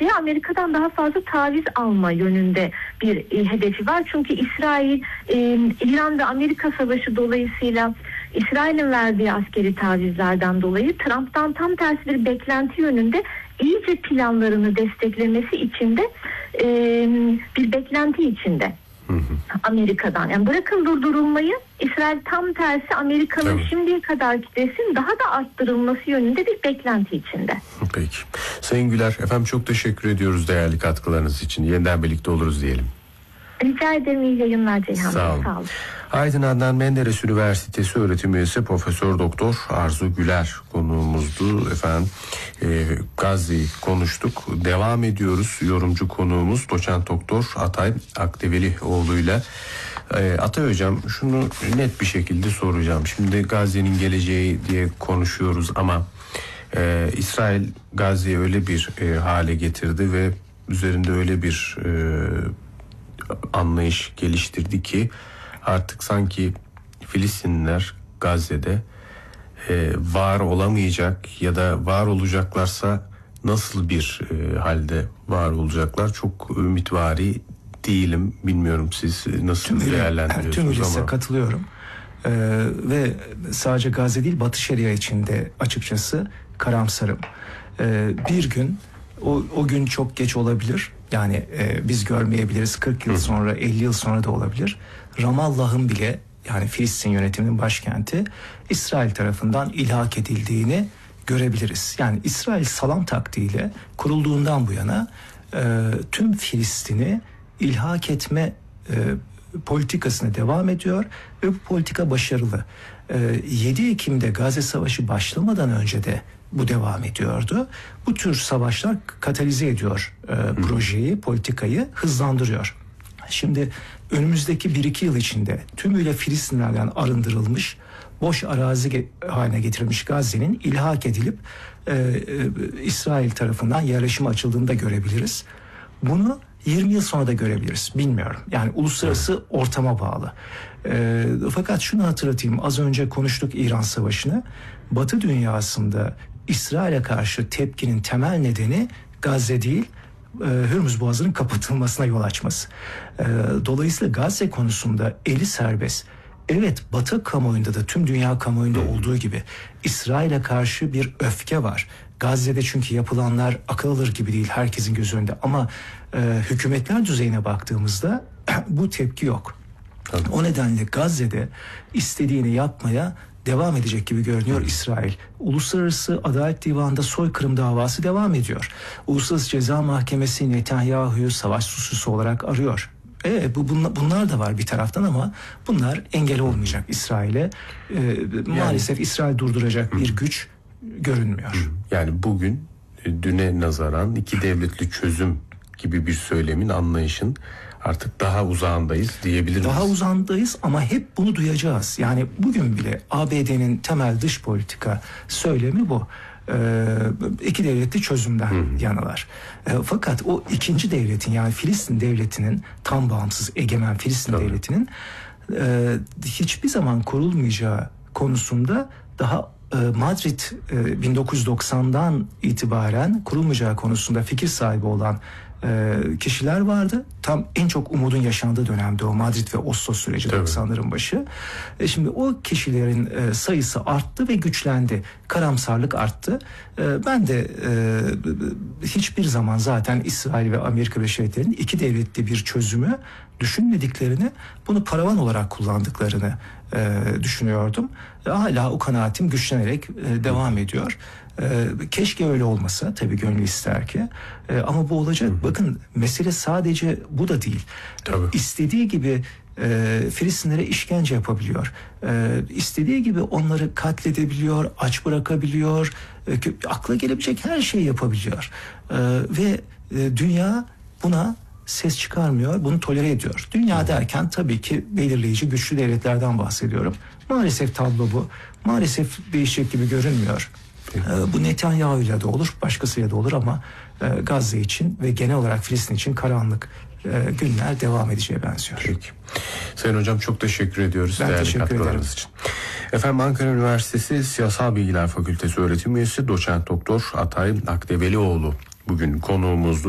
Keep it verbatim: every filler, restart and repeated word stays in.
karşıya Amerika'dan daha fazla taviz alma yönünde bir e, hedefi var. Çünkü İsrail, e, İran ve Amerika savaşı dolayısıyla İsrail'in verdiği askeri tavizlerden dolayı Trump'tan tam tersi bir beklenti yönünde iyice planlarını desteklemesi için de e, bir beklenti içinde. Hı hı. Amerika'dan. Yani bırakın durdurulmayı, İsrail tam tersi Amerika'nın evet. şimdiye kadarki destin daha da arttırılması yönünde bir beklenti içinde. Peki. Sayın Güler, efendim çok teşekkür ediyoruz değerli katkılarınız için. Yeniden birlikte oluruz diyelim. Rica ederim, iyi yayınlar Ceyhan. Sağ olun. Sağ olun. Aydın Adnan Menderes Üniversitesi öğretim üyesi Profesör Doktor Arzu Güler konuğumuzdu efendim. E, Gazze'yi konuştuk. Devam ediyoruz. Yorumcu konuğumuz Doçent Doktor Atay Akdevelioğlu'yla. E, Atay Hocam, şunu net bir şekilde soracağım. Şimdi Gazze'nin geleceği diye konuşuyoruz ama e, İsrail Gazze'yi öyle bir e, hale getirdi ve üzerinde öyle bir e, anlayış geliştirdi ki artık sanki Filistinliler Gazze'de e, var olamayacak ya da var olacaklarsa nasıl bir e, halde var olacaklar, çok ümitvari değilim. Bilmiyorum siz nasıl tümüyle, değerlendiriyorsunuz tümüyle ama. Katılıyorum. Ee, ve sadece Gazze değil, Batı Şeria içinde açıkçası karamsarım. Ee, bir gün o, o gün çok geç olabilir. Yani e, biz görmeyebiliriz. kırk yıl sonra, elli yıl sonra da olabilir. Ramallah'ın bile, yani Filistin yönetiminin başkenti, İsrail tarafından ilhak edildiğini görebiliriz. Yani İsrail salam taktiğiyle kurulduğundan bu yana e, tüm Filistin'i ilhak etme e, politikasına devam ediyor ve bu politika başarılı. E, yedi Ekim'de Gazze Savaşı başlamadan önce de bu devam ediyordu. Bu tür savaşlar katalize ediyor e, projeyi, politikayı hızlandırıyor. Şimdi önümüzdeki bir iki yıl içinde tümüyle Filistinlerden arındırılmış, boş arazi ge- haline getirilmiş Gazze'nin ilhak edilip e, e, İsrail tarafından yerleşime açıldığını da görebiliriz. Bunu yirmi yıl sonra da görebiliriz. Bilmiyorum. Yani uluslararası ortama bağlı. E, fakat şunu hatırlatayım. Az önce konuştuk İran Savaşı'nı. Batı dünyasında İsrail'e karşı tepkinin temel nedeni Gazze değil, e, Hürmüz Boğazı'nın kapatılmasına yol açması. E, dolayısıyla Gazze konusunda eli serbest. Evet, Batı kamuoyunda da tüm dünya kamuoyunda olduğu gibi İsrail'e karşı bir öfke var. Gazze'de çünkü yapılanlar akıl alır gibi değil herkesin göz önünde, ama e, hükümetler düzeyine baktığımızda bu tepki yok. Tabii. O nedenle Gazze'de istediğini yapmaya devam edecek gibi görünüyor Hı. İsrail. Uluslararası Adalet Divanı'nda soykırım davası devam ediyor. Uluslararası Ceza Mahkemesi Netanyahu'yu savaş suçlusu olarak arıyor. Evet, bu bunlar, bunlar da var bir taraftan, ama bunlar engel olmayacak İsrail'e. Ee, yani, maalesef İsrail durduracak Hı. bir güç görünmüyor. Hı. Yani bugün düne nazaran iki devletli çözüm gibi bir söylemin, anlayışın artık daha uzağındayız diyebilir miyiz? Daha uzağındayız ama hep bunu duyacağız. Yani bugün bile A B D'nin temel dış politika söylemi bu. Ee, iki devletli çözümden hmm. yanalar. Ee, fakat o ikinci devletin, yani Filistin devletinin, tam bağımsız egemen Filistin Tabii. devletinin e, hiçbir zaman kurulmayacağı konusunda daha e, Madrid e, bin dokuz yüz doksandan itibaren kurulmayacağı konusunda fikir sahibi olan e, kişiler vardı. Tam en çok umudun yaşandığı dönemde o Madrid ve Oslo süreci, Tabii. doksanların başı. E, şimdi o kişilerin e, sayısı arttı ve güçlendi. Karamsarlık arttı. E, ben de e, hiçbir zaman zaten İsrail ve Amerika Birleşik Devletleri'nin iki devletli bir çözümü düşünmediklerini, bunu paravan olarak kullandıklarını e, düşünüyordum. E, hala o kanaatim güçlenerek e, devam ediyor. E, keşke öyle olmasa, tabii gönlü ister ki. E, ama bu olacak. Hı hı. Bakın, mesele sadece bu da değil. Tabii. İstediği gibi e, Filistinlere işkence yapabiliyor. E, istediği gibi onları katledebiliyor, aç bırakabiliyor. E, akla gelebilecek her şeyi yapabiliyor. E, ve e, dünya buna ses çıkarmıyor, bunu tolere ediyor. Dünya derken tabii ki belirleyici güçlü devletlerden bahsediyorum. Maalesef tablo bu. Maalesef değişecek gibi görünmüyor. Ee, bu Netanyahu'yla da olur, başkasıyla da olur, ama e, Gazze için ve genel olarak Filistin için karanlık e, günler devam edeceğe benziyor. Peki. Sayın Hocam, çok teşekkür ediyoruz. Ben değerli teşekkür ederim. için. Efendim, Ankara Üniversitesi Siyasal Bilgiler Fakültesi öğretim üyesi Doçent Doktor Atay Akdevelioğlu bugün konuğumuzdu.